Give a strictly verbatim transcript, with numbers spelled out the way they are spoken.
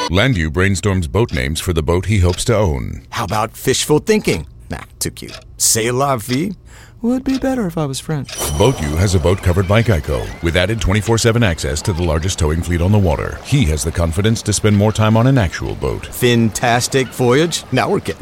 Landu brainstorms boat names for the boat he hopes to own. How about fishful thinking? Nah, too cute. C'est la vie? Would be better if I was French. BoatU has a boat covered by Geico, with added twenty-four seven access to the largest towing fleet on the water. He has the confidence to spend more time on an actual boat. Fantastic voyage? Now we're getting